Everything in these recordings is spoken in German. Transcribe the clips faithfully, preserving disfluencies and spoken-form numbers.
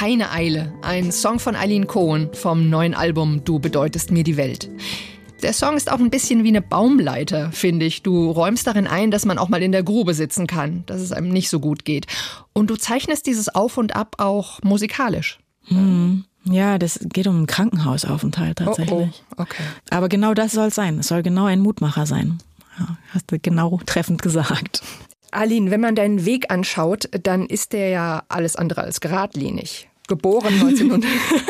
Keine Eile, ein Song von Eileen Cohen vom neuen Album Du bedeutest mir die Welt. Der Song ist auch ein bisschen wie eine Baumleiter, finde ich. Du räumst darin ein, dass man auch mal in der Grube sitzen kann, dass es einem nicht so gut geht. Und du zeichnest dieses Auf und Ab auch musikalisch. Hm. Ja, das geht um einen Krankenhausaufenthalt tatsächlich. Oh, oh, okay. Aber genau das soll es sein. Es soll genau ein Mutmacher sein. Ja, hast du genau treffend gesagt. Eileen, wenn man deinen Weg anschaut, dann ist der ja alles andere als geradlinig. Geboren neunzehnhundert...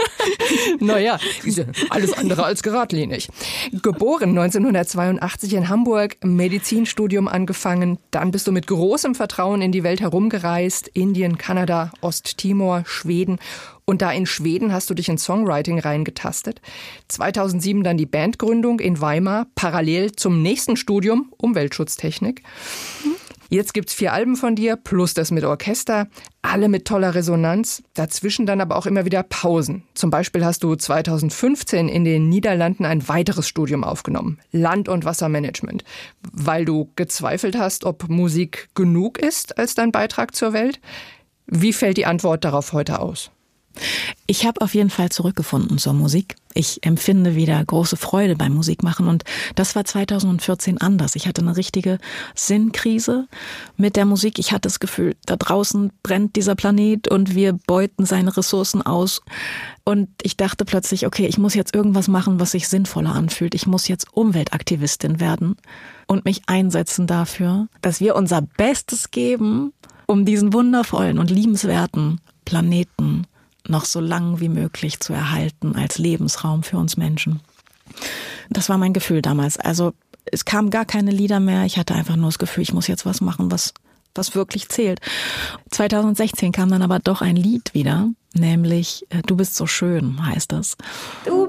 naja, alles andere als geradlinig. Geboren neunzehnhundertzweiundachtzig in Hamburg, Medizinstudium angefangen. Dann bist du mit großem Vertrauen in die Welt herumgereist. Indien, Kanada, Osttimor, Schweden. Und da in Schweden hast du dich in Songwriting reingetastet. zweitausendsieben dann die Bandgründung in Weimar, parallel zum nächsten Studium Umweltschutztechnik. Jetzt gibt's vier Alben von dir, plus das mit Orchester, alle mit toller Resonanz. Dazwischen dann aber auch immer wieder Pausen. Zum Beispiel hast du zweitausendfünfzehn in den Niederlanden ein weiteres Studium aufgenommen, Land- und Wassermanagement, weil du gezweifelt hast, ob Musik genug ist als dein Beitrag zur Welt. Wie fällt die Antwort darauf heute aus? Ich habe auf jeden Fall zurückgefunden zur Musik. Ich empfinde wieder große Freude beim Musikmachen und das war zweitausendvierzehn anders. Ich hatte eine richtige Sinnkrise mit der Musik. Ich hatte das Gefühl, da draußen brennt dieser Planet und wir beuten seine Ressourcen aus. Und ich dachte plötzlich, okay, ich muss jetzt irgendwas machen, was sich sinnvoller anfühlt. Ich muss jetzt Umweltaktivistin werden und mich einsetzen dafür, dass wir unser Bestes geben, um diesen wundervollen und liebenswerten Planeten noch so lang wie möglich zu erhalten als Lebensraum für uns Menschen. Das war mein Gefühl damals. Also es kamen gar keine Lieder mehr. Ich hatte einfach nur das Gefühl, ich muss jetzt was machen, was, was wirklich zählt. zweitausendsechzehn kam dann aber doch ein Lied wieder, nämlich Du bist so schön, heißt das. Du